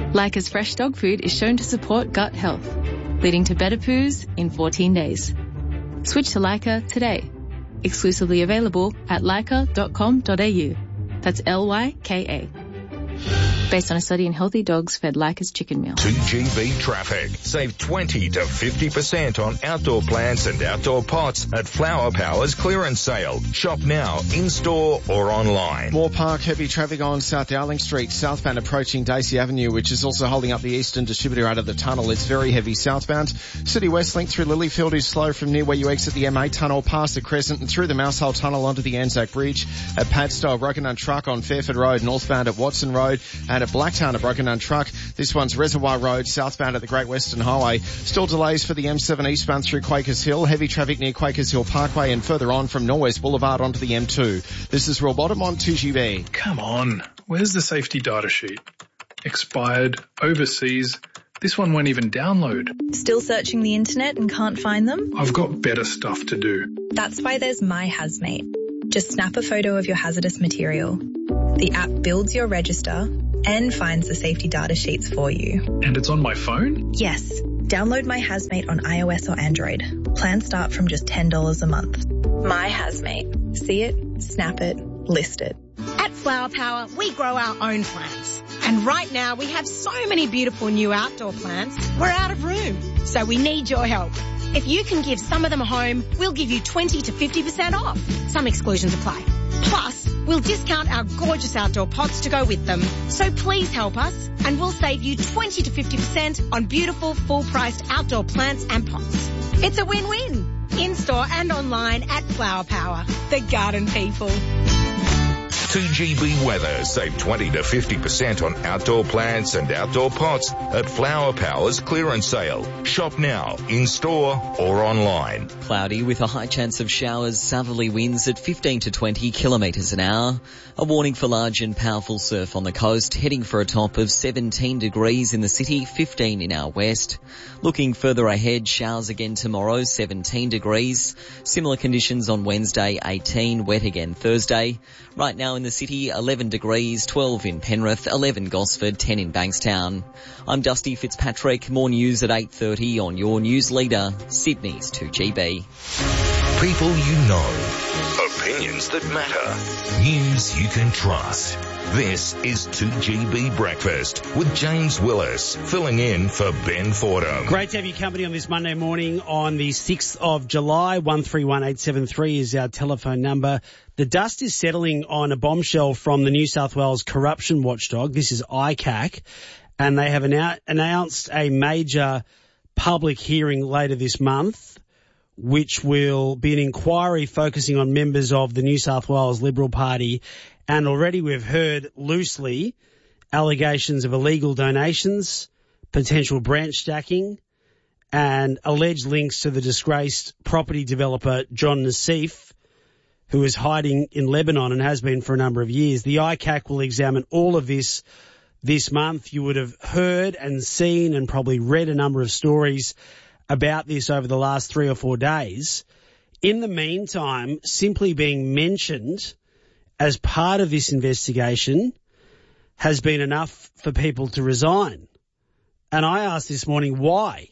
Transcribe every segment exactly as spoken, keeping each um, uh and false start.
Leica's fresh dog food is shown to support gut health, leading to better poos in fourteen days. Switch to Leica today. Exclusively available at leica dot com dot a u. That's L Y K A. Based on a study in healthy dogs fed Leica's chicken meal. two G B traffic. Save twenty to fifty percent on outdoor plants and outdoor pots at Flower Power's clearance sale. Shop now, in-store or online. Moore Park, heavy traffic on South Dowling Street, southbound approaching Dacey Avenue, which is also holding up the eastern distributor out of the tunnel. It's very heavy southbound. City West Link through Lilyfield is slow from near where you exit the M eight tunnel past the Crescent and through the Mousehole tunnel onto the Anzac Bridge. At Padstow, broken down truck on Fairford Road, northbound at Watson Road, and at Blacktown, a broken down truck. This one's Reservoir Road, southbound at the Great Western Highway. Still delays for the M seven eastbound through Quakers Hill. Heavy traffic near Quakers Hill Parkway and further on from Norwest Boulevard onto the M two. This is Royal Bottom on two G B. Come on, where's the safety data sheet? Expired, overseas. This one won't even download. Still searching the internet and can't find them? I've got better stuff to do. That's why there's My Hazmate. Just snap a photo of your hazardous material. The app builds your register and finds the safety data sheets for you. And it's on my phone? Yes. Download My Hazmate on iOS or Android. Plans start from just ten dollars a month. My Hazmate. See it, snap it, list it. At Flower Power, we grow our own plants. And right now we have so many beautiful new outdoor plants, we're out of room. So we need your help. If you can give some of them a home, we'll give you twenty to fifty percent off. Some exclusions apply. Plus, we'll discount our gorgeous outdoor pots to go with them. So please help us and we'll save you twenty to fifty percent on beautiful full-priced outdoor plants and pots. It's a win-win. In-store and online at Flower Power, the garden people. two G B weather. Save twenty to fifty percent on outdoor plants and outdoor pots at Flower Power's clearance sale. Shop now, in-store or online. Cloudy with a high chance of showers, southerly winds at fifteen to twenty kilometres an hour. A warning for large and powerful surf on the coast, heading for a top of seventeen degrees in the city, fifteen in our west. Looking further ahead, showers again tomorrow, seventeen degrees. Similar conditions on Wednesday, eighteen, wet again Thursday. Right now in the city, eleven degrees, twelve in Penrith, eleven Gosford, ten in Bankstown. I'm Dusty Fitzpatrick. More news at eight thirty on your news leader, Sydney's two G B. People you know. Opinions that matter. News you can trust. This is two G B Breakfast with James Willis, filling in for Ben Fordham. Great to have you company on this Monday morning on the sixth of July. one three one eight seven three is our telephone number. The dust is settling on a bombshell from the New South Wales corruption watchdog. This is I C A C, and they have annou- announced a major public hearing later this month, which will be an inquiry focusing on members of the New South Wales Liberal Party. And already we've heard loosely allegations of illegal donations, potential branch stacking, and alleged links to the disgraced property developer John Nassif, who is hiding in Lebanon and has been for a number of years. The I C A C will examine all of this this month. You would have heard and seen and probably read a number of stories about this over the last three or four days. In the meantime, simply being mentioned as part of this investigation has been enough for people to resign. And I asked this morning, why?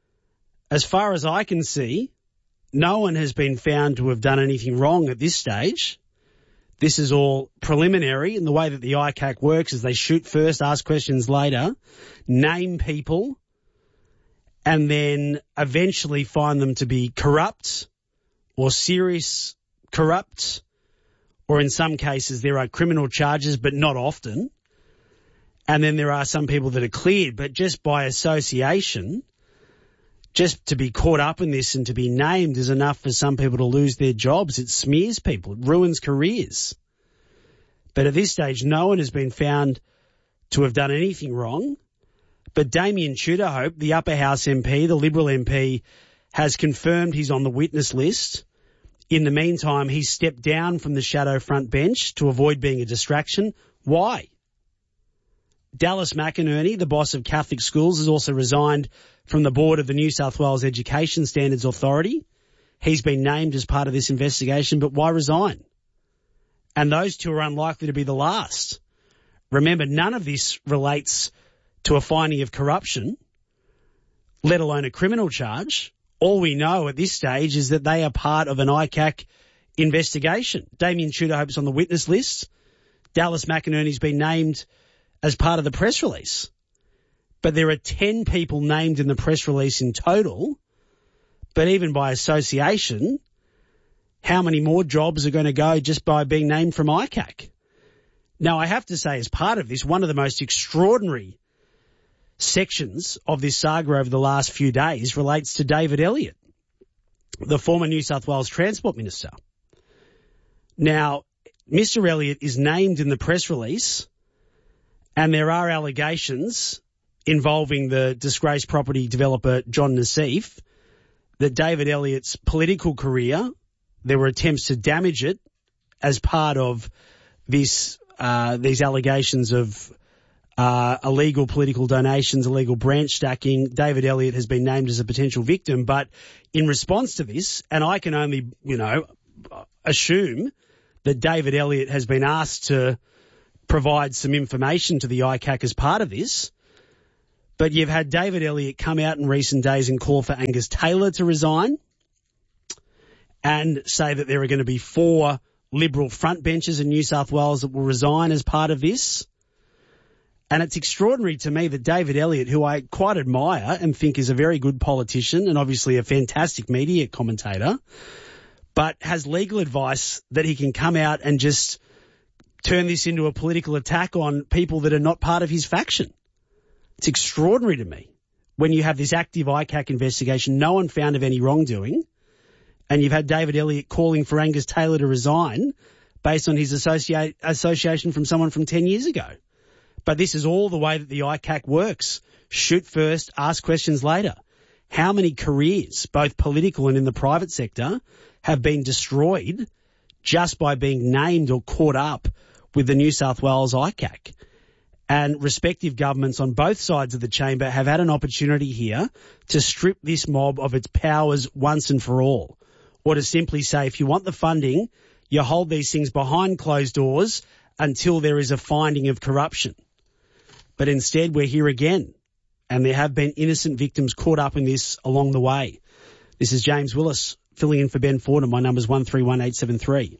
As far as I can see, no one has been found to have done anything wrong at this stage. This is all preliminary, and the way that the I C A C works is they shoot first, ask questions later, name people, and then eventually find them to be corrupt or serious corrupt, or in some cases there are criminal charges, but not often. And then there are some people that are cleared, but just by association, just to be caught up in this and to be named is enough for some people to lose their jobs. It smears people. It ruins careers. But at this stage, no one has been found to have done anything wrong. But Damien Tudorhope, the Upper House M P, the Liberal M P, has confirmed he's on the witness list. In the meantime, he's stepped down from the shadow front bench to avoid being a distraction. Why? Dallas McInerney, the boss of Catholic Schools, has also resigned from the board of the New South Wales Education Standards Authority. He's been named as part of this investigation, but why resign? And those two are unlikely to be the last. Remember, none of this relates to a finding of corruption, let alone a criminal charge. All we know at this stage is that they are part of an I C A C investigation. Damien Tudorhope's on the witness list. Dallas McInerney's been named as part of the press release. But there are ten people named in the press release in total. But even by association, how many more jobs are going to go just by being named from I C A C? Now, I have to say, as part of this, one of the most extraordinary sections of this saga over the last few days relates to David Elliott, the former New South Wales Transport Minister. Now, Mister Elliott is named in the press release, and there are allegations involving the disgraced property developer John Nassif that David Elliott's political career, there were attempts to damage it as part of this, uh, these allegations of uh, illegal political donations, illegal branch stacking. David Elliott has been named as a potential victim, but in response to this, and I can only, you know, assume that David Elliott has been asked to provide some information to the I C A C as part of this, but you've had David Elliott come out in recent days and call for Angus Taylor to resign and say that there are going to be four Liberal frontbenchers in New South Wales that will resign as part of this. And it's extraordinary to me that David Elliott, who I quite admire and think is a very good politician and obviously a fantastic media commentator, but has legal advice that he can come out and just turn this into a political attack on people that are not part of his faction. It's extraordinary to me when you have this active I C A C investigation, no one found of any wrongdoing, and you've had David Elliott calling for Angus Taylor to resign based on his associate, association from someone from ten years ago. But this is all the way that the I C A C works. Shoot first, ask questions later. How many careers, both political and in the private sector, have been destroyed just by being named or caught up with the New South Wales I C A C? And respective governments on both sides of the chamber have had an opportunity here to strip this mob of its powers once and for all. Or to simply say, if you want the funding, you hold these things behind closed doors until there is a finding of corruption. But instead, we're here again, and there have been innocent victims caught up in this along the way. This is James Willis, filling in for Ben Fordham. My number's one three one eight seven three.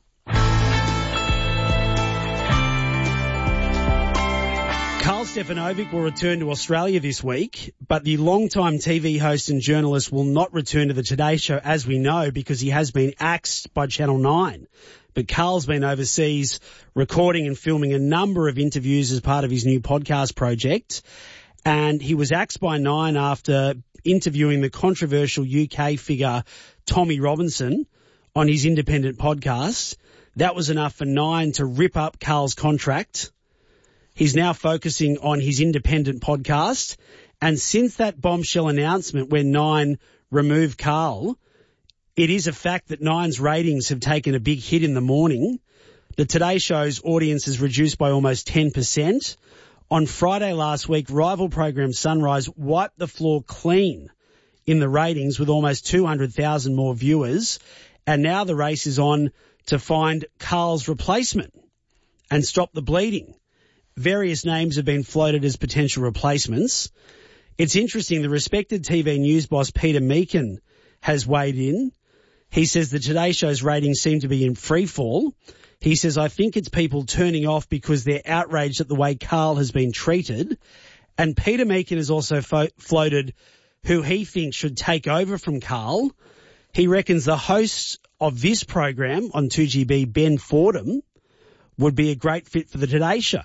Karl Stefanovic will return to Australia this week, but the longtime T V host and journalist will not return to the Today Show, as we know, because he has been axed by Channel nine. But Karl's been overseas recording and filming a number of interviews as part of his new podcast project, and he was axed by Nine after interviewing the controversial U K figure Tommy Robinson on his independent podcast. That was enough for Nine to rip up Karl's contract. He's now focusing on his independent podcast. And since that bombshell announcement when Nine removed Karl, it is a fact that Nine's ratings have taken a big hit in the morning. The Today Show's audience has reduced by almost ten percent. On Friday last week, rival program Sunrise wiped the floor clean in the ratings with almost two hundred thousand more viewers. And now the race is on to find Karl's replacement and stop the bleeding. Various names have been floated as potential replacements. It's interesting, the respected T V news boss Peter Meakin has weighed in. He says the Today Show's ratings seem to be in free fall. He says, I think it's people turning off because they're outraged at the way Karl has been treated. And Peter Meakin has also fo- floated who he thinks should take over from Karl. He reckons the host of this program on two G B, Ben Fordham, would be a great fit for the Today Show.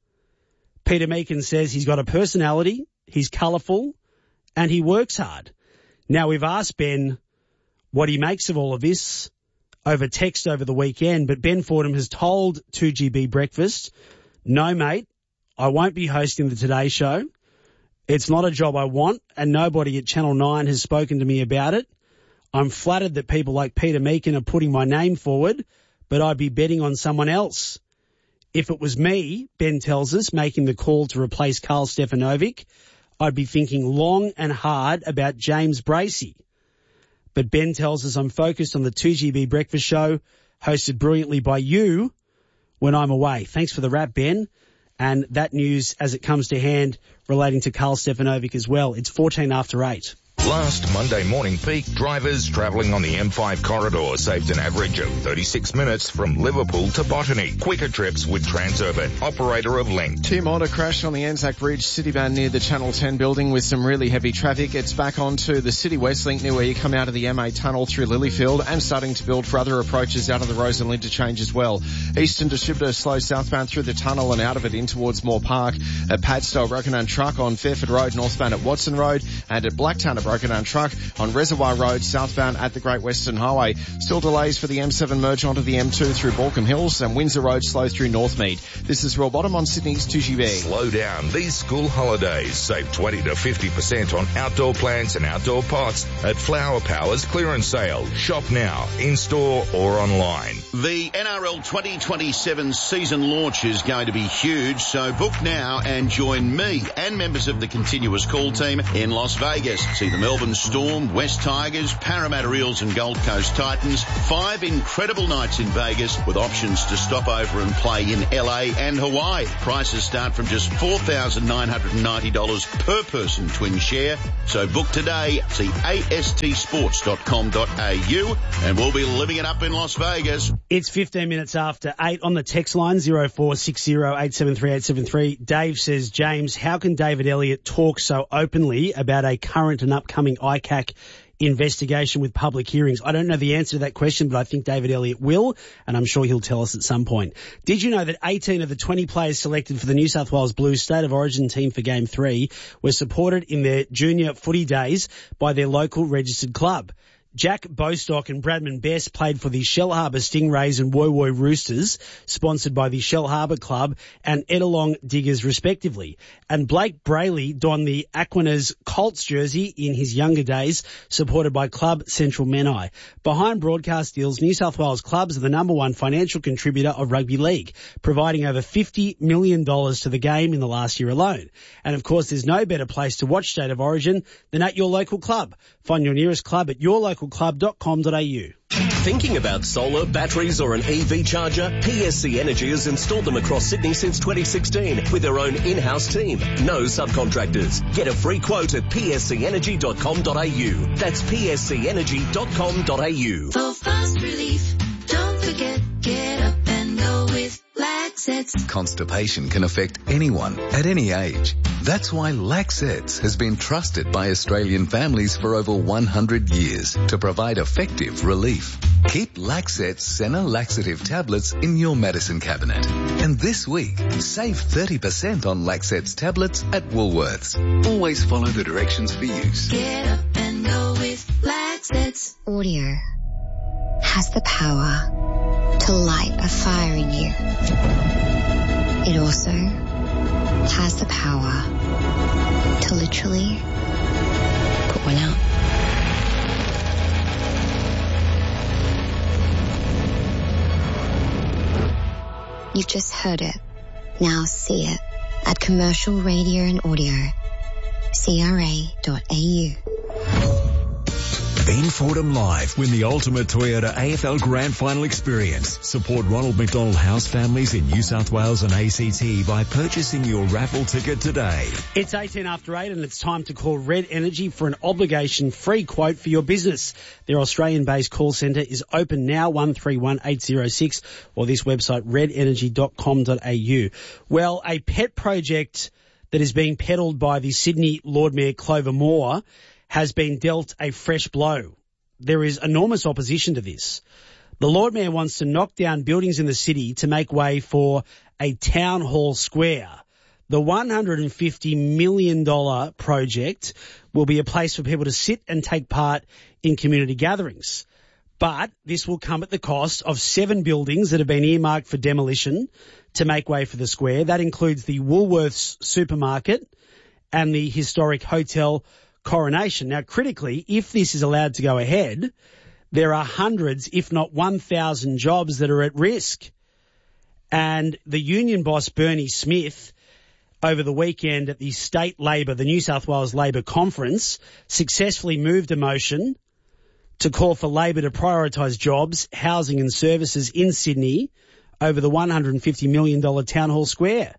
Peter Meakin says he's got a personality, he's colourful, and he works hard. Now, we've asked Ben what he makes of all of this over text over the weekend, but Ben Fordham has told two G B Breakfast, no, mate, I won't be hosting the Today Show. It's not a job I want, and nobody at Channel nine has spoken to me about it. I'm flattered that people like Peter Meakin are putting my name forward, but I'd be betting on someone else. If it was me, Ben tells us, making the call to replace Karl Stefanovic, I'd be thinking long and hard about James Bracey. But Ben tells us I'm focused on the two G B Breakfast Show, hosted brilliantly by you when I'm away. Thanks for the rap, Ben. And that news as it comes to hand relating to Karl Stefanovic as well. It's fourteen after eight. Last Monday morning peak, drivers travelling on the M five corridor saved an average of thirty-six minutes from Liverpool to Botany. Quicker trips with Transurban, operator of Link. Two motor crash on the Anzac Bridge Cityband near the Channel ten building with some really heavy traffic. It's back onto the City West Link near where you come out of the M A tunnel through Lilyfield and starting to build for other approaches out of the Rosehill interchange as well. Eastern Distributor slows southbound through the tunnel and out of it in towards Moore Park. At Padstow, broken down truck on Fairford Road, northbound at Watson Road, and at Blacktown, a broken down truck on Reservoir Road, southbound at the Great Western Highway. Still delays for the M seven merge onto the M two through Balcombe Hills, and Windsor Road slow through Northmead. This is Royal Bottom on Sydney's two G B. Slow down these school holidays. Save twenty to fifty percent on outdoor plants and outdoor pots at Flower Power's clearance sale. Shop now, in-store or online. The N R L twenty twenty-seven season launch is going to be huge, so book now and join me and members of the Continuous Call team in Las Vegas. See the Melbourne Storm, West Tigers, Parramatta Eels and Gold Coast Titans. Five incredible nights in Vegas with options to stop over and play in L A and Hawaii. Prices start from just four thousand nine hundred ninety dollars per person twin share. So book today. See A S T sports dot com dot A U and we'll be living it up in Las Vegas. It's fifteen minutes after eight on the text line, zero four six zero eight seven three eight seven three. Dave says, James, how can David Elliott talk so openly about a current and upcoming I C A C investigation with public hearings? I don't know the answer to that question, but I think David Elliott will, and I'm sure he'll tell us at some point. Did you know that eighteen of the twenty players selected for the New South Wales Blues State of Origin team for Game three were supported in their junior footy days by their local registered club? Jack Bostock and Bradman Best played for the Shellharbour Stingrays and Woy Woy Roosters, sponsored by the Shellharbour Club and Edelong Diggers respectively. And Blake Brayley donned the Aquinas Colts jersey in his younger days, supported by Club Central Menai. Behind broadcast deals, New South Wales clubs are the number one financial contributor of rugby league, providing over fifty million dollars to the game in the last year alone. And of course, there's no better place to watch State of Origin than at your local club. Find your nearest club at your local club dot com dot a u. Thinking about solar, batteries or an E V charger? P S C Energy has installed them across Sydney since twenty sixteen with their own in-house team. No subcontractors. Get a free quote at P S C energy dot com dot a u. That's P S C energy dot com dot a u. For fast relief, don't forget, get up and go with Laxets. Constipation can affect anyone at any age. That's why Laxets has been trusted by Australian families for over one hundred years to provide effective relief. Keep Laxets Senna laxative tablets in your medicine cabinet. And this week, save thirty percent on Laxets tablets at Woolworths. Always follow the directions for use. Get up and go with Laxets. Audio has the power to light a fire in you. It also has the power to literally put one out. You've just heard it. Now see it at Commercial Radio and Audio, C R A dot A U. In Fordham Live, win the ultimate Toyota A F L Grand Final experience. Support Ronald McDonald House families in New South Wales and A C T by purchasing your raffle ticket today. It's eighteen after eight and it's time to call Red Energy for an obligation-free quote for your business. Their Australian-based call centre is open now, one three one eight zero six, or this website, red energy dot com dot a u. Well, a pet project that is being peddled by the Sydney Lord Mayor Clover Moore has been dealt a fresh blow. There is enormous opposition to this. The Lord Mayor wants to knock down buildings in the city to make way for a town hall square. The one hundred fifty million dollars project will be a place for people to sit and take part in community gatherings. But this will come at the cost of seven buildings that have been earmarked for demolition to make way for the square. That includes the Woolworths supermarket and the historic Hotel Coronation. Now, critically, if this is allowed to go ahead, there are hundreds, if not one thousand jobs that are at risk. And the union boss, Bernie Smith, over the weekend at the State Labor, the New South Wales Labor Conference, successfully moved a motion to call for Labor to prioritise jobs, housing and services in Sydney over the one hundred fifty million dollars Town Hall Square.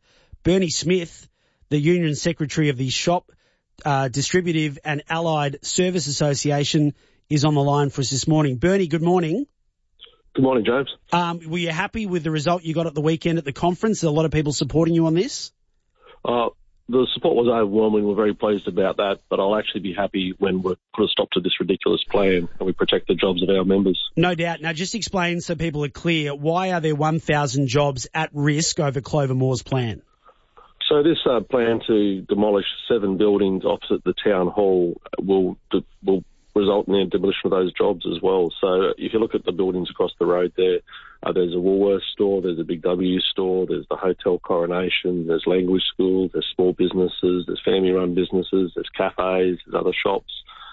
Bernie Smith, the Union Secretary of the Shop uh, Distributive and Allied Service Association, is on the line for us this morning. Bernie, good morning. Good morning, James. Um, were you happy with the result you got at the weekend at the conference? There are a lot of people supporting you on this? Uh, the support was overwhelming. We're very pleased about that, but I'll actually be happy when we put a stop to this ridiculous plan and we protect the jobs of our members. No doubt. Now, just explain so people are clear, why are there one thousand jobs at risk over Clover Moore's plan? So this uh, plan to demolish seven buildings opposite the town hall will will result in the demolition of those jobs as well. So if you look at the buildings across the road there, uh, there's a Woolworths store, there's a Big W store, there's the Hotel Coronation, there's language schools, there's small businesses, there's family-run businesses, there's cafes, there's other shops.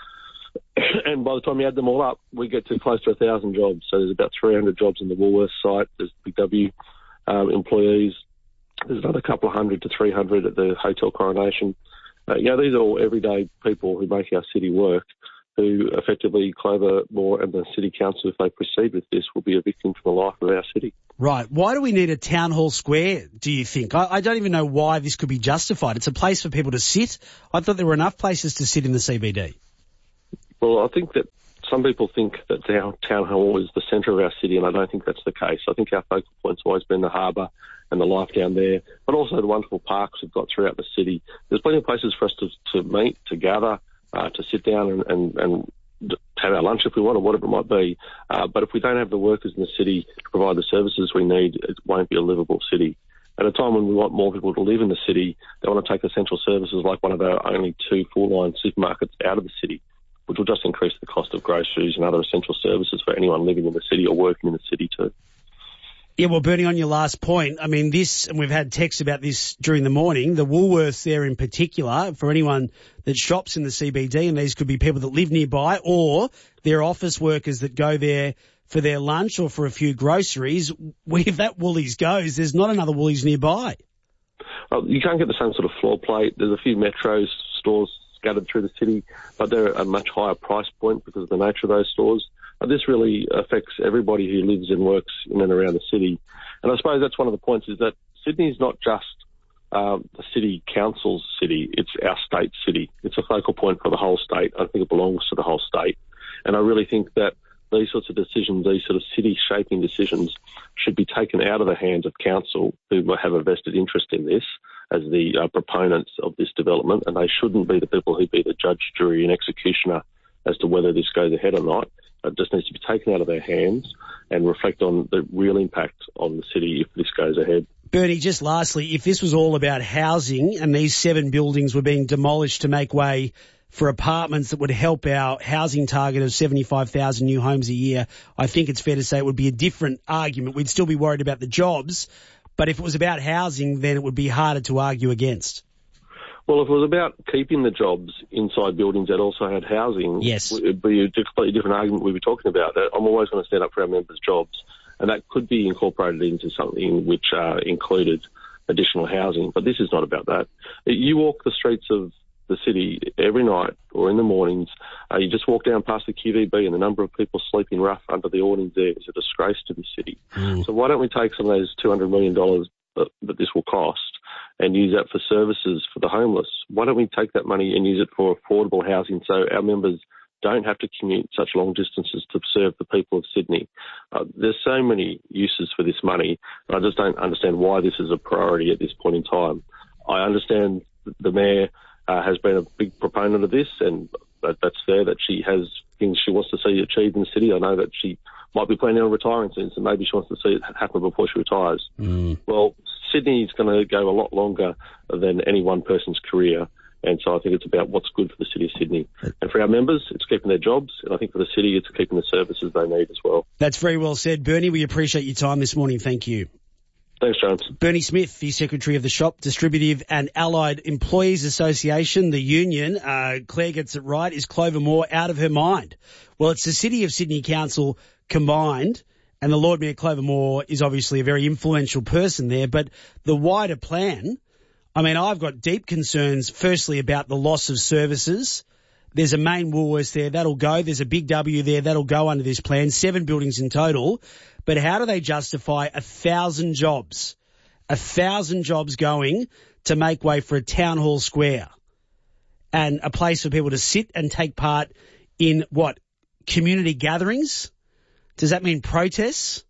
And by the time you add them all up, we get to close to a thousand jobs. So there's about three hundred jobs in the Woolworths site, there's Big W um, employees, there's another couple of hundred to three hundred at the Hotel Coronation. Uh, you know, these are all everyday people who make our city work, who effectively Clover Moore and the City Council, if they proceed with this, will be a victim for the life of our city. Right. Why do we need a town hall square, do you think? I, I don't even know why this could be justified. It's a place for people to sit. I thought there were enough places to sit in the C B D. Well, I think that some people think that our town hall is the centre of our city, and I don't think that's the case. I think our focal point's always been the harbour and the life down there, but also the wonderful parks we've got throughout the city. There's plenty of places for us to, to meet, to gather, Uh, to sit down and, and, and have our lunch if we want, or whatever it might be. Uh, but if we don't have the workers in the city to provide the services we need, it won't be a livable city. At a time when we want more people to live in the city, they want to take essential services like one of our only two full-line supermarkets out of the city, which will just increase the cost of groceries and other essential services for anyone living in the city or working in the city too. Yeah, well, Bernie, on your last point, I mean, this, and we've had texts about this during the morning, the Woolworths there in particular, for anyone that shops in the C B D, and these could be people that live nearby, or they're office workers that go there for their lunch or for a few groceries. If that Woolies goes, there's not another Woolies nearby. Well, you can't get the same sort of floor plate. There's a few Metro stores scattered through the city, but they're at a much higher price point because of the nature of those stores. This really affects everybody who lives and works in and around the city. And I suppose that's one of the points, is that Sydney is not just um, the city council's city, it's our state city. It's a focal point for the whole state. I think it belongs to the whole state. And I really think that these sorts of decisions, these sort of city-shaping decisions, should be taken out of the hands of council, who have a vested interest in this as the uh, proponents of this development, and they shouldn't be the people who be the judge, jury and executioner as to whether this goes ahead or not. It just needs to be taken out of their hands and reflect on the real impact on the city if this goes ahead. Bernie, just lastly, if this was all about housing and these seven buildings were being demolished to make way for apartments that would help our housing target of seventy-five thousand new homes a year, I think it's fair to say it would be a different argument. We'd still be worried about the jobs, but if it was about housing, then it would be harder to argue against. Well, if it was about keeping the jobs inside buildings that also had housing, yes, it would be a completely different argument we'd be talking about. I'm always going to stand up for our members' jobs, and that could be incorporated into something which uh, included additional housing. But this is not about that. You walk the streets of the city every night or in the mornings, uh, you just walk down past the Q V B, and the number of people sleeping rough under the awnings there is a disgrace to the city. Mm. So why don't we take some of those two hundred million dollars that, that this will cost and use that for services for the homeless? Why don't we take that money and use it for affordable housing so our members don't have to commute such long distances to serve the people of Sydney? Uh, there's so many uses for this money, and I just don't understand why this is a priority at this point in time. I understand the Mayor uh, has been a big proponent of this, and that, that's fair that she has things she wants to see achieved in the city. I know that she might be planning on retiring soon, so maybe she wants to see it happen before she retires. Mm. Well, Sydney is going to go a lot longer than any one person's career, and so I think it's about what's good for the city of Sydney. And for our members, it's keeping their jobs, and I think for the city, it's keeping the services they need as well. That's very well said, Bernie. We appreciate your time this morning. Thank you. Thanks, James. Bernie Smith, the Secretary of the Shop Distributive and Allied Employees Association, the union, uh, Claire gets it right, is Clover Moore out of her mind? Well, it's the City of Sydney Council combined, and the Lord Mayor Clover Moore is obviously a very influential person there, but the wider plan, I mean, I've got deep concerns, firstly, about the loss of services. There's a main Woolworths there, that'll go. There's a Big W there, that'll go under this plan, seven buildings in total. But how do they justify a thousand jobs? A thousand jobs going to make way for a town hall square and a place for people to sit and take part in what? Community gatherings? Does that mean protests?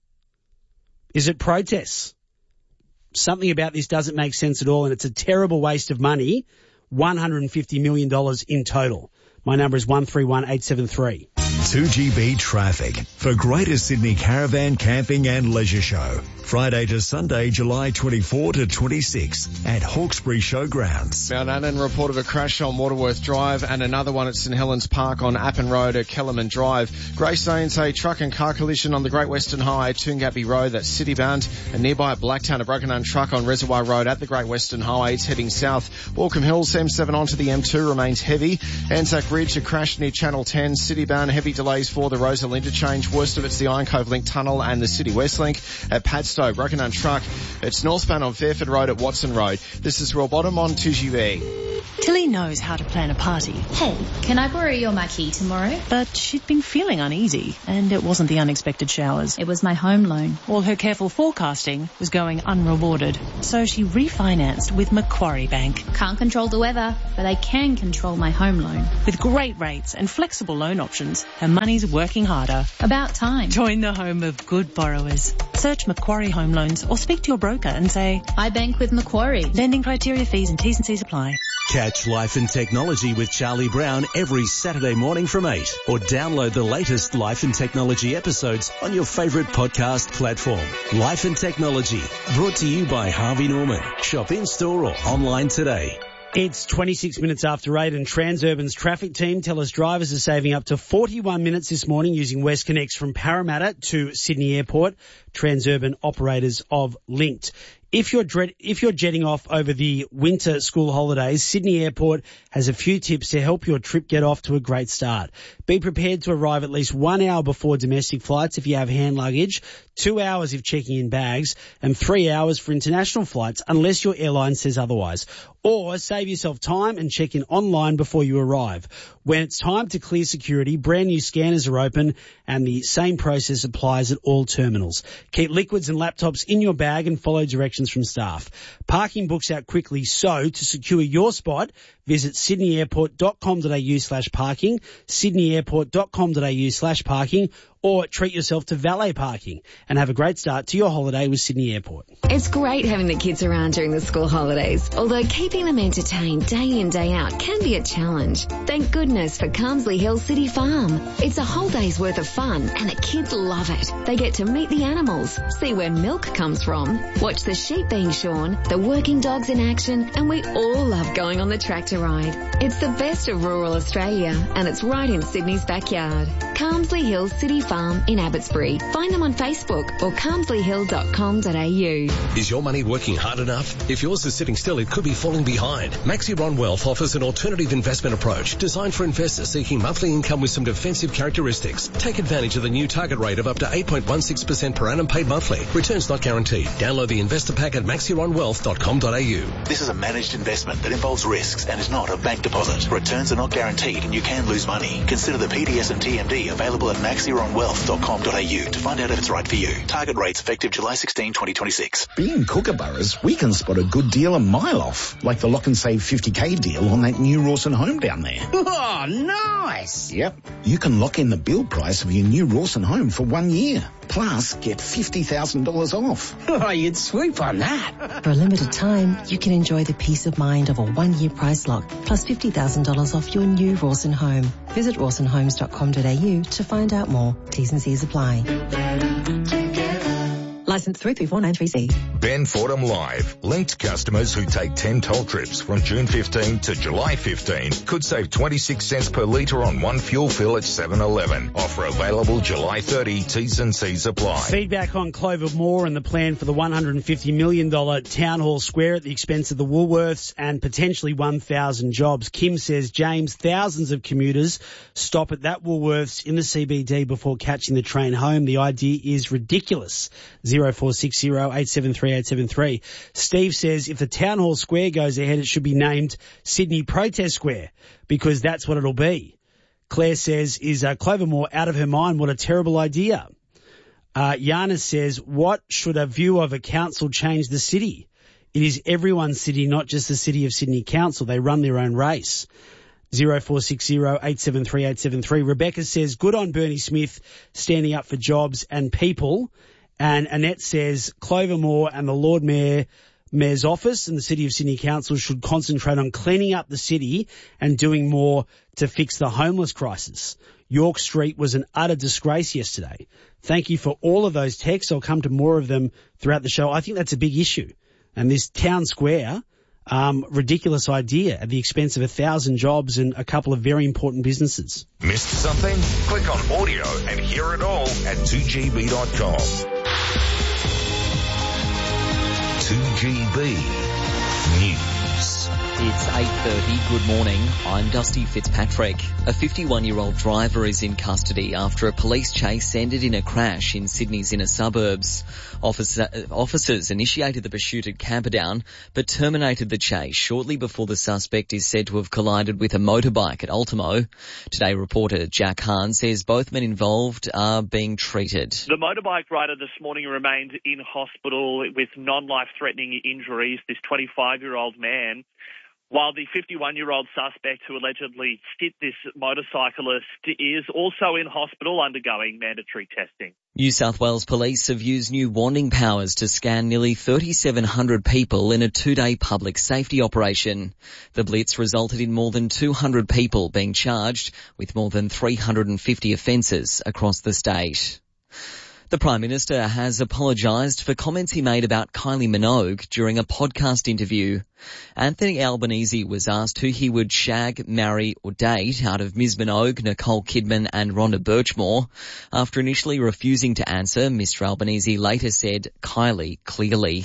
Is it protests? Something about this doesn't make sense at all, and it's a terrible waste of money. one hundred fifty million dollars in total. My number is one three one eight seven three. two G B traffic for Greater Sydney Caravan Camping and Leisure Show. Friday to Sunday, July twenty-fourth to twenty-sixth at Hawkesbury Showgrounds. Mount Annan reported a crash on Waterworth Drive and another one at St Helens Park on Appin Road at Kellerman Drive. Grace Sains, a truck and car collision on the Great Western Highway, Toongabbie Road, that's city-bound. And nearby at Blacktown, a broken-down truck on Reservoir Road at the Great Western Highway. It's heading south. Walcombe Hills, M seven onto the M two remains heavy. Anzac Ridge, a crash near Channel ten, city-bound. Heavy delays for the Rosal interchange. Worst of it's the Iron Cove Link Tunnel and the City West Link. At Padstow, broken down truck. It's northbound on Fairford Road at Watson Road. This is Royal Bottom on two G B. Tilly knows how to plan a party. Hey, can I borrow your marquee tomorrow? But she'd been feeling uneasy, and it wasn't the unexpected showers. It was my home loan. All her careful forecasting was going unrewarded. So she refinanced with Macquarie Bank. Can't control the weather, but I can control my home loan. With great rates and flexible loan options, her money's working harder. About time. Join the home of good borrowers. Search Macquarie Home Loans or speak to your broker and say, I bank with Macquarie. Lending criteria, fees and T's and C's apply. Catch Life and Technology with Charlie Brown every Saturday morning from eight, or download the latest Life and Technology episodes on your favourite podcast platform. Life and Technology, brought to you by Harvey Norman. Shop in-store or online today. It's twenty-six minutes after eight, and Transurban's traffic team tell us drivers are saving up to forty-one minutes this morning using WestConnex from Parramatta to Sydney Airport. Transurban operators of Linked. If you're dread, if you're jetting off over the winter school holidays, Sydney Airport has a few tips to help your trip get off to a great start. Be prepared to arrive at least one hour before domestic flights if you have hand luggage, two hours if checking in bags, and three hours for international flights unless your airline says otherwise. Or save yourself time and check in online before you arrive. When it's time to clear security, brand new scanners are open and the same process applies at all terminals. Keep liquids and laptops in your bag and follow directions from staff. Parking books out quickly, so to secure your spot, visit sydneyairport.com.au slash parking, sydneyairport.com.au slash parking, or treat yourself to valet parking and have a great start to your holiday with Sydney Airport. It's great having the kids around during the school holidays, although keeping them entertained day in, day out can be a challenge. Thank goodness for Carmsley Hill City Farm. It's a whole day's worth of fun and the kids love it. They get to meet the animals, see where milk comes from, watch the sheep being shorn, the working dogs in action, and we all love going on the tractor ride. It's the best of rural Australia and it's right in Sydney's backyard. Carmsley Hill City Farm in Abbotsbury. Find them on Facebook or carmsley hill dot com dot a u. Is your money working hard enough? If yours is sitting still, it could be falling behind. Maxiron Wealth offers an alternative investment approach designed for investors seeking monthly income with some defensive characteristics. Take advantage of the new target rate of up to eight point one six percent per annum paid monthly. Returns not guaranteed. Download the investor pack at maxiron wealth dot com dot a u. This is a managed investment that involves risks and is not a bank deposit. Returns are not guaranteed and you can lose money. Consider the P D S and T M D available at maxiron wealth dot com dot a u to find out if it's right for you. Target rates effective July sixteenth, twenty twenty-six. Being Kookaburras, we can spot a good deal a mile off, like the lock and save fifty K deal on that new Rawson home down there. Oh, nice! Yep. You can lock in the build price of your new Rawson home for one year. Plus, get fifty thousand dollars off. Oh, you'd swoop on that. For a limited time, you can enjoy the peace of mind of a one-year price lock, plus fifty thousand dollars off your new Rawson home. Visit rawson homes dot com dot a u to find out more. T's and C's apply. Licence three three four nine three C. Ben Fordham Live. Linked customers who take ten toll trips from June fifteenth to July fifteenth could save twenty-six cents per litre on one fuel fill at seven eleven. Offer available July thirtieth. T's and C's apply. Feedback on Clover Moore and the plan for the one hundred fifty million dollars Town Hall Square at the expense of the Woolworths and potentially one thousand jobs. Kim says, James, thousands of commuters stop at that Woolworths in the C B D before catching the train home. The idea is ridiculous. zero four six zero eight seven three eight seven three. Steve says if the Town Hall Square goes ahead, it should be named Sydney Protest Square because that's what it'll be. Claire says, is uh, Clover Moore out of her mind? What a terrible idea. Uh, Yana says, what should a view of a council change the city? It is everyone's city, not just the City of Sydney Council. They run their own race. zero four six zero eight seven three eight seven three. Rebecca says, good on Bernie Smith standing up for jobs and people. And Annette says, Clover Moore and the Lord Mayor Mayor's office and the City of Sydney Council should concentrate on cleaning up the city and doing more to fix the homeless crisis. York Street was an utter disgrace yesterday. Thank you for all of those texts. I'll come to more of them throughout the show. I think that's a big issue. And this town square, um, ridiculous idea at the expense of a thousand jobs and a couple of very important businesses. Missed something? Click on audio and hear it all at two G B dot com. two G B News. It's eight thirty. Good morning. I'm Dusty Fitzpatrick. A fifty-one-year-old driver is in custody after a police chase ended in a crash in Sydney's inner suburbs. Officer, officers initiated the pursuit at Camperdown but terminated the chase shortly before the suspect is said to have collided with a motorbike at Ultimo. Today, reporter Jack Hahn says both men involved are being treated. The motorbike rider this morning remained in hospital with non-life-threatening injuries, this twenty-five-year-old man, while the fifty-one-year-old suspect who allegedly hit this motorcyclist is also in hospital undergoing mandatory testing. New South Wales Police have used new warning powers to scan nearly thirty-seven hundred people in a two-day public safety operation. The blitz resulted in more than two hundred people being charged with more than three hundred fifty offences across the state. The Prime Minister has apologised for comments he made about Kylie Minogue during a podcast interview. Anthony Albanese was asked who he would shag, marry or date out of Miz Minogue, Nicole Kidman and Rhonda Birchmore. After initially refusing to answer, Mister Albanese later said Kylie clearly.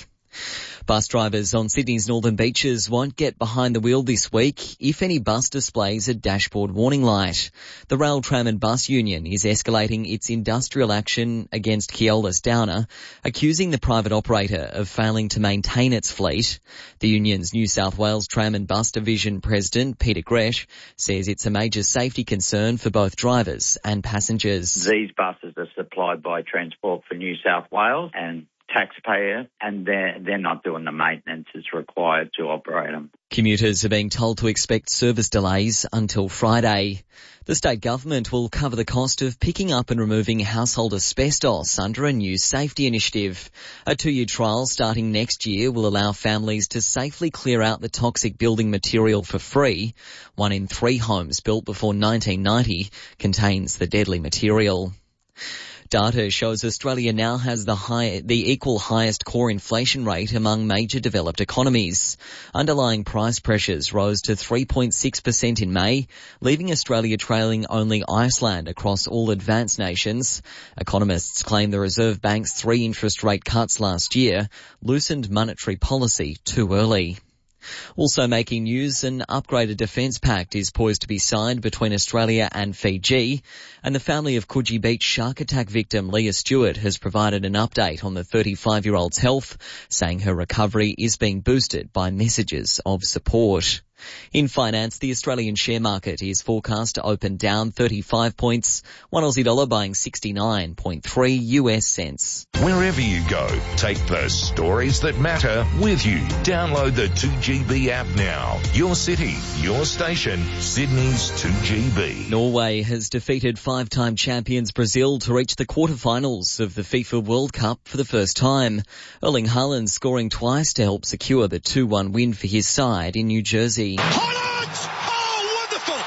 Bus drivers on Sydney's northern beaches won't get behind the wheel this week if any bus displays a dashboard warning light. The Rail, Tram and Bus Union is escalating its industrial action against Keolis Downer, accusing the private operator of failing to maintain its fleet. The union's New South Wales Tram and Bus Division President, Peter Gresh, says it's a major safety concern for both drivers and passengers. These buses are supplied by Transport for New South Wales and taxpayer, and they're, they're not doing the maintenance that's required to operate them. Commuters are being told to expect service delays until Friday. The state government will cover the cost of picking up and removing household asbestos under a new safety initiative. A two-year trial starting next year will allow families to safely clear out the toxic building material for free. One in three homes built before nineteen ninety contains the deadly material. Data shows Australia now has the high, the equal highest core inflation rate among major developed economies. Underlying price pressures rose to three point six percent in May, leaving Australia trailing only Iceland across all advanced nations. Economists claim the Reserve Bank's three interest rate cuts last year loosened monetary policy too early. Also making news, an upgraded defence pact is poised to be signed between Australia and Fiji, and the family of Coogee Beach shark attack victim Leah Stewart has provided an update on the thirty-five-year-old's health, saying her recovery is being boosted by messages of support. In finance, the Australian share market is forecast to open down thirty-five points, one Aussie dollar buying sixty-nine point three U S cents. Wherever you go, take the stories that matter with you. Download the two G B app now. Your city, your station, Sydney's two G B. Norway has defeated five-time champions Brazil to reach the quarterfinals of the FIFA World Cup for the first time. Erling Haaland scoring twice to help secure the two one win for his side in New Jersey. Holland! Oh, wonderful!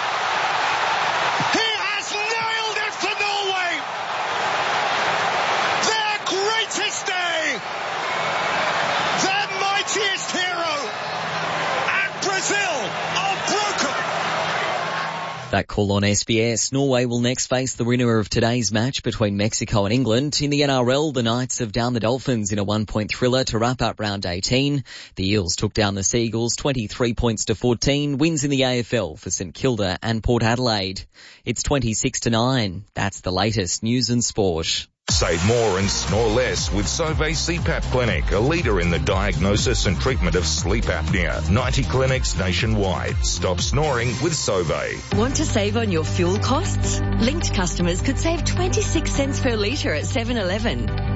He has nailed it for Norway! Their greatest day! Their mightiest hero! And Brazil are broken! That call on S B S. Norway will next face the winner of today's match between Mexico and England. In the N R L, the Knights have downed the Dolphins in a one-point thriller to wrap up round eighteen. The Eels took down the Seagulls twenty-three points to fourteen. Wins in the A F L for St Kilda and Port Adelaide. It's twenty-six to nine. That's the latest news and sport. Save more and snore less with Sauvé C PAP Clinic, a leader in the diagnosis and treatment of sleep apnea. ninety clinics nationwide. Stop snoring with Sauvé. Want to save on your fuel costs? Linked customers could save twenty-six cents per litre at seven eleven.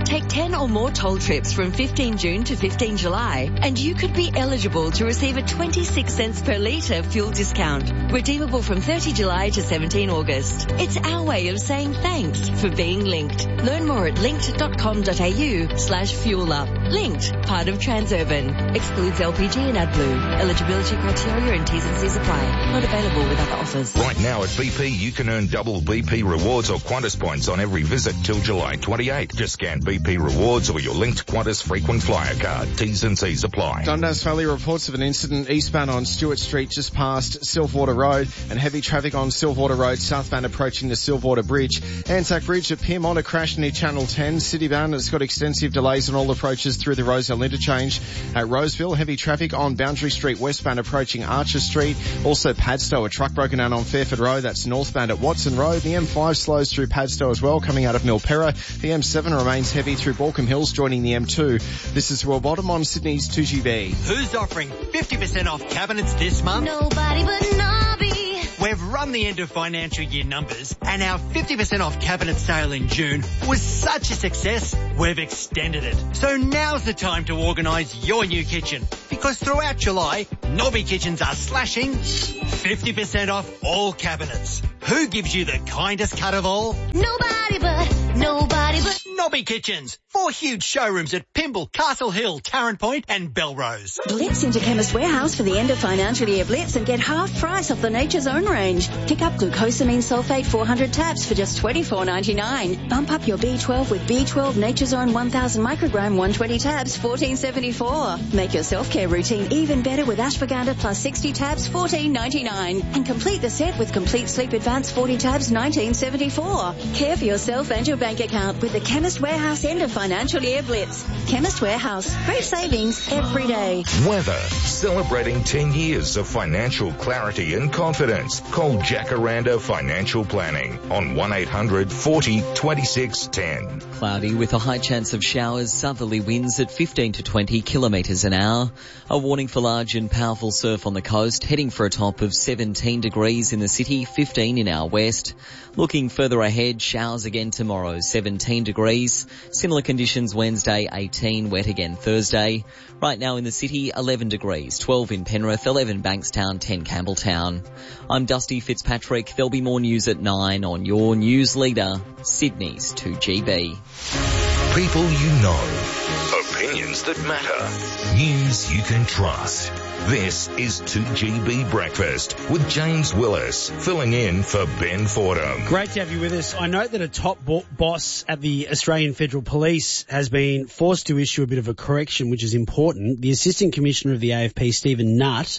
Take ten or more toll trips from fifteenth June to fifteenth July and you could be eligible to receive a twenty-six cents per litre fuel discount. Redeemable from thirtieth July to seventeenth August. It's our way of saying thanks for being linked. Learn more at linked.com.au slash fuel up. Linked, part of Transurban. Excludes L P G and AdBlue. Eligibility criteria and T's and C's apply. Not available with other offers. Right now at B P, you can earn double B P rewards or Qantas points on every visit till July twenty-eighth. Just scan B P rewards or your linked Qantas frequent flyer card. T's and C's apply. Dundas Valley reports of an incident eastbound on Stewart Street just past Silverwater Road and heavy traffic on Silverwater Road southbound approaching the Silverwater Bridge. Anzac Bridge at Pyrmont, a crash near Channel ten. Citybound has got extensive delays on all approaches through the Roseville interchange. At Roseville, heavy traffic on Boundary Street westbound approaching Archer Street. Also Padstow, a truck broken down on Fairford Road. That's northbound at Watson Road. The M five slows through Padstow as well, coming out of Milperra. The M seven remains heavy through Balcombe Hills, joining the M two. This is Royal Bottom on Sydney's two G B. Who's offering fifty percent off cabinets this month? Nobody but Nobby. We've run the end of financial year numbers and our fifty percent off cabinet sale in June was such a success, we've extended it. So now's the time to organise your new kitchen because throughout July, Nobby Kitchens are slashing fifty percent off all cabinets. Who gives you the kindest cut of all? Nobody but, nobody but Nobby Kitchens. Four huge showrooms at Pymble, Castle Hill, Tarrant Point and Belrose. Blitz into Chemist Warehouse for the end of financial year Blitz and get half price off the Nature's Own range. Pick up glucosamine sulfate four hundred tabs for just twenty-four ninety-nine. Bump up your B twelve with B twelve Nature's Own one thousand microgram one hundred twenty tabs, fourteen seventy-four. Make your self-care routine even better with ashwagandha plus sixty tabs, fourteen ninety-nine. And complete the set with Complete Sleep Advance forty tabs, nineteen seventy-four. Care for yourself and your bank account with the Chemist Warehouse end of financial year Blitz. Chemist Warehouse. Great savings every day. Weather. Celebrating ten years of financial clarity and confidence. Call Jacaranda Financial Planning on one eight hundred forty twenty-six ten. Cloudy with a high chance of showers, southerly winds at fifteen to twenty kilometres an hour. A warning for large and powerful surf on the coast, heading for a top of seventeen degrees in the city, fifteen in our west. Looking further ahead, showers again tomorrow, seventeen degrees. Similar conditions Wednesday, eighteen, wet again Thursday. Right now in the city, eleven degrees, twelve in Penrith, eleven Bankstown, ten Campbelltown. I'm Dusty Fitzpatrick. There'll be more news at nine on your news leader, Sydney's two G B. People you know. Opinions that matter. News you can trust. This is two G B Breakfast with James Willis, filling in for Ben Fordham. Great to have you with us. I note that a top bo- boss at the Australian Federal Police has been forced to issue a bit of a correction, which is important. The Assistant Commissioner of the A F P, Stephen Nutt,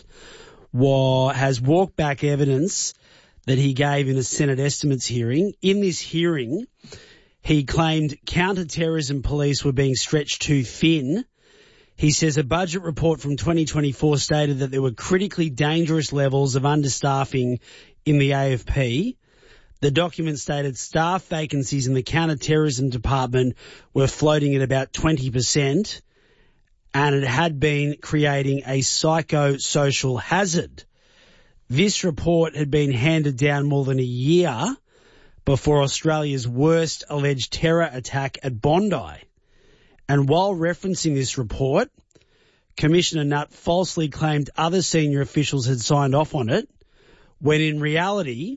wa- has walked back evidence that he gave in a Senate estimates hearing. In this hearing, he claimed counter-terrorism police were being stretched too thin. He says a budget report from twenty twenty-four stated that there were critically dangerous levels of understaffing in the A F P. The document stated staff vacancies in the counter-terrorism department were floating at about twenty percent, and it had been creating a psychosocial hazard. This report had been handed down more than a year before Australia's worst alleged terror attack at Bondi. And while referencing this report, Commissioner Nutt falsely claimed other senior officials had signed off on it, when in reality,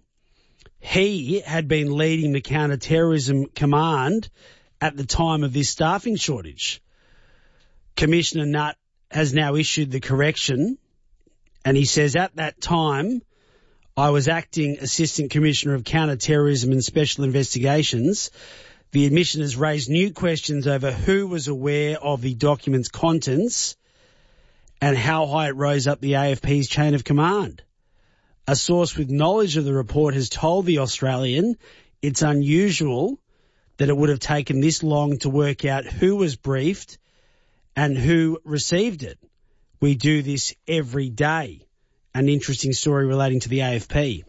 he had been leading the counter-terrorism command at the time of this staffing shortage. Commissioner Nutt has now issued the correction, and he says at that time, I was acting Assistant Commissioner of Counter-Terrorism and Special Investigations. The admission has raised new questions over who was aware of the document's contents and how high it rose up the A F P's chain of command. A source with knowledge of the report has told The Australian it's unusual that it would have taken this long to work out who was briefed and who received it. We do this every day. An interesting story relating to the A F P.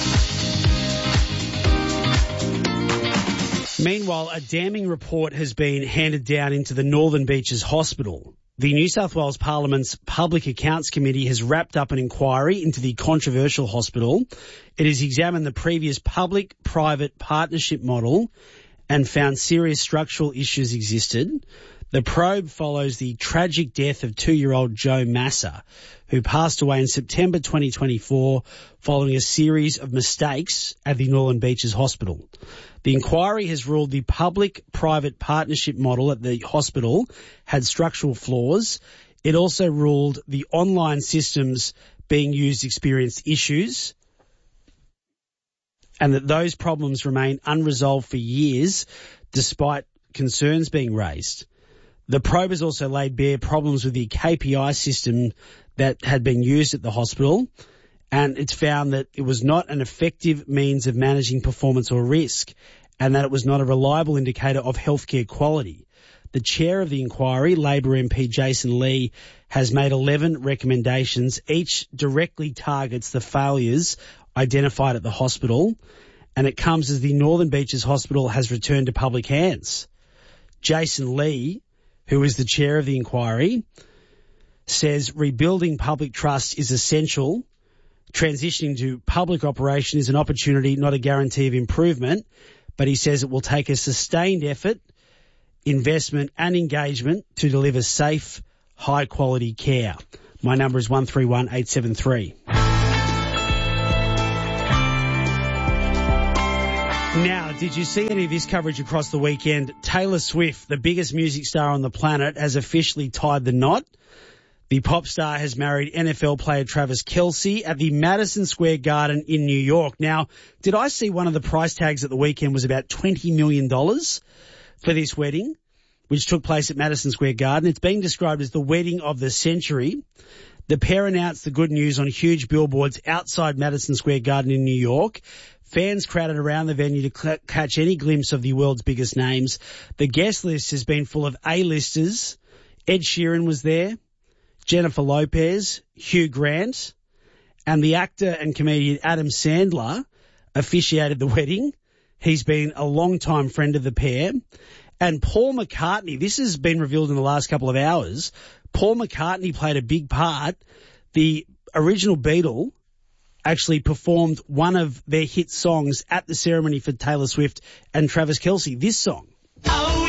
Meanwhile, a damning report has been handed down into the Northern Beaches Hospital. The New South Wales Parliament's Public Accounts Committee has wrapped up an inquiry into the controversial hospital. It has examined the previous public-private partnership model and found serious structural issues existed. The probe follows the tragic death of two-year-old Joe Massa, who passed away in September twenty twenty-four following a series of mistakes at the Northern Beaches Hospital. The inquiry has ruled the public-private partnership model at the hospital had structural flaws. It also ruled the online systems being used experienced issues, and that those problems remain unresolved for years despite concerns being raised. The probe has also laid bare problems with the K P I system that had been used at the hospital, and it's found that it was not an effective means of managing performance or risk, and that it was not a reliable indicator of healthcare quality. The chair of the inquiry, Labor M P Jason Lee, has made eleven recommendations. Each directly targets the failures identified at the hospital, and it comes as the Northern Beaches Hospital has returned to public hands. Jason Lee, who is the chair of the inquiry, says rebuilding public trust is essential. Transitioning to public operation is an opportunity, not a guarantee of improvement. But he says it will take a sustained effort, investment and engagement to deliver safe, high-quality care. My number is one three one eight seven three. Now, did you see any of this coverage across the weekend? Taylor Swift, the biggest music star on the planet, has officially tied the knot. The pop star has married N F L player Travis Kelce at the Madison Square Garden in New York. Now, did I see one of the price tags at the weekend was about twenty million dollars for this wedding, which took place at Madison Square Garden. It's being described as the wedding of the century. The pair announced the good news on huge billboards outside Madison Square Garden in New York. Fans crowded around the venue to cl- catch any glimpse of the world's biggest names. The guest list has been full of A-listers. Ed Sheeran was there, Jennifer Lopez, Hugh Grant, and the actor and comedian Adam Sandler officiated the wedding. He's been a long-time friend of the pair. And Paul McCartney, this has been revealed in the last couple of hours, Paul McCartney played a big part. The original Beatle actually performed one of their hit songs at the ceremony for Taylor Swift and Travis Kelce, this song.